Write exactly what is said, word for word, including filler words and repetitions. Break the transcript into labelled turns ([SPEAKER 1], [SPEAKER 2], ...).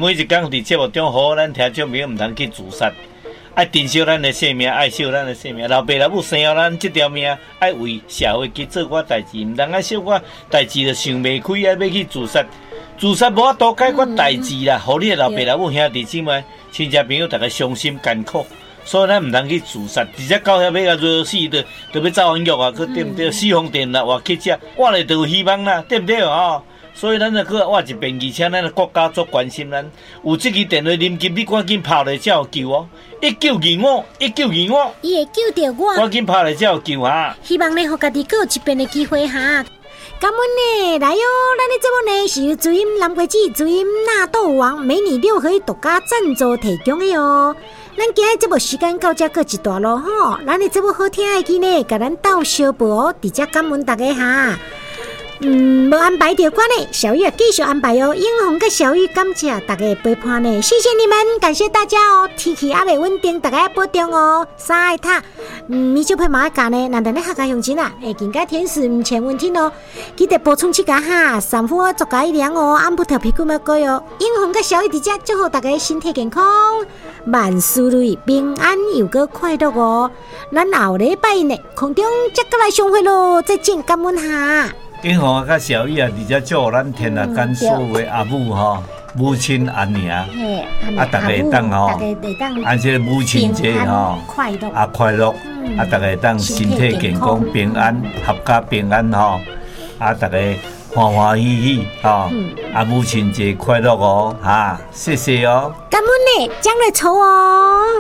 [SPEAKER 1] 每一天伫节目中，好咱听众朋友唔通去自杀，爱珍惜咱的生命，爱惜咱的生命。老爸老母生予咱这条命，爱为社会去做我代志，唔通爱小我代志就想袂开，爱要去自杀。自杀无法度解决代志啦，互、嗯、你的老爸老母兄弟姊妹、亲戚朋友大家伤心艰苦。所以咱唔通去自杀，而且到遐要甲热死的，就要走网药啊，去对不对？四方电啦，活去食，活咧就有希望啦，对不对哦？所以咱就去活一遍，而且咱的国家足关心咱。有这支电话临急，你赶紧拍来才有救哦！一九二五，一九二五，
[SPEAKER 2] 伊会救到我。
[SPEAKER 1] 赶紧拍来才有救哈！
[SPEAKER 2] 希望呢，互家己有一遍的机会哈。感恩呢，来哟！咱的节目呢是由主音南瓜子、主音纳豆王、美女六合一独家赞助提供的哟。咱今日节目时间到这过一段咯吼，咱的节目好听的去呢，甲咱斗小报哦，直接感恩大家哈。嗯，无安排着关呢，小玉继续安排哦。英红跟小玉感谢大家的陪伴呢，谢谢你们，感谢大家哦。天气还未稳定，大家要保重哦。衫爱脱，嗯，米酒配马甲呢，难得你客家乡亲啊，会更加天时唔前温天哦。记得补充七家哈，三伏做加一两哦，按不调皮股要改哦。英红跟小玉伫遮祝福大家身体健康，万事如意，平安又个快乐哦。咱后礼拜呢，空中再过来相会咯，再见，感恩哈。
[SPEAKER 1] 英红啊，甲小玉啊，而且祝福咱天下间所有的阿母吼，母亲安宁，啊，大家会当吼，按这母亲节吼，啊快乐，啊大家会当身体健康、平安、合家平安吼，啊大家欢欢喜喜吼，啊母亲节快乐哦，哈，谢谢哦，
[SPEAKER 2] 感恩呢，将来抽哦。